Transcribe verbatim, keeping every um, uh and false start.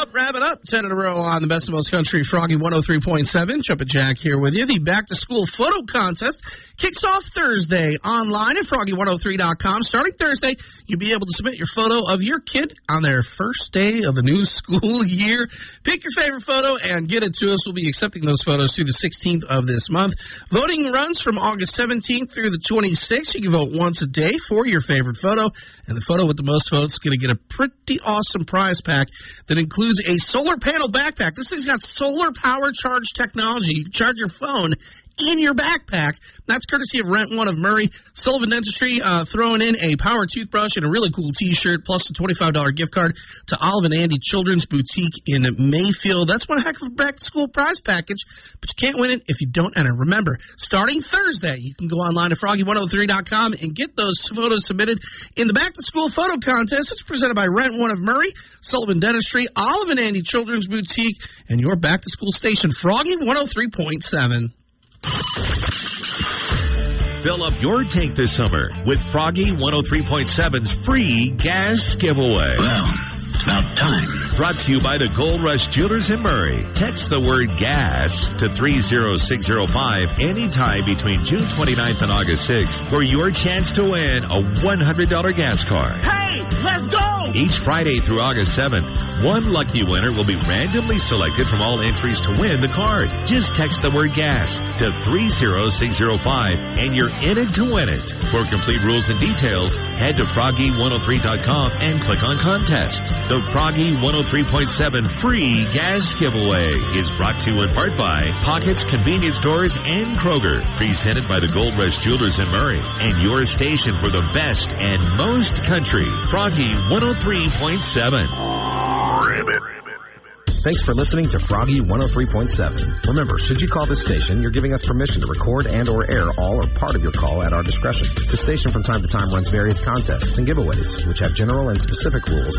up, wrap it up. ten in a row on the Best of Most Country, Froggy one oh three point seven. Jumpin' Jack here with you. The back-to-school photo contest kicks off Thursday online at froggy one oh three dot com. Starting Thursday, you'll be able to submit your photo of your kid on their first day of the new school year. Pick your favorite photo and get it to us. We'll be accepting those photos through the sixteenth of this month. Voting runs from August seventeenth through the twenty-sixth. You can vote once a day for your favorite photo, and the photo with the most votes is going to get a pretty awesome prize pack that includes a solar panel backpack. This thing's got solar power charge technology. You can charge your phone in your backpack. That's courtesy of Rent One of Murray. Sullivan Dentistry uh, throwing in a power toothbrush and a really cool T-shirt, plus a twenty-five dollars gift card to Olive and Andy Children's Boutique in Mayfield. That's one heck of a back-to-school prize package, but you can't win it if you don't enter. Remember, starting Thursday, you can go online to froggy one oh three dot com and get those photos submitted in the back-to-school photo contest. It's presented by Rent One of Murray, Sullivan Dentistry, Olive and Andy Children's Boutique, and your back-to-school station, Froggy one oh three point seven. Fill up your tank this summer with Froggy one oh three point seven's free gas giveaway. Well, it's about time. Brought to you by the Gold Rush Jewelers in Murray. Text the word gas to three oh six oh five anytime between June twenty-ninth and August sixth for your chance to win a one hundred dollars gas card. Hey, let's go! Each Friday through August seventh, one lucky winner will be randomly selected from all entries to win the card. Just text the word gas to three oh six oh five and you're in it to win it. For complete rules and details, head to froggy one oh three dot com and click on contests. The Froggy one oh three point seven free gas giveaway is brought to you in part by Pockets Convenience Stores and Kroger. Presented by the Gold Rush Jewelers in Murray and your station for the best and most country. Froggy one oh three point seven. Thanks for listening to Froggy one oh three point seven. Remember, should you call this station, you're giving us permission to record and or air all or part of your call at our discretion. The station from time to time runs various contests and giveaways, which have general and specific rules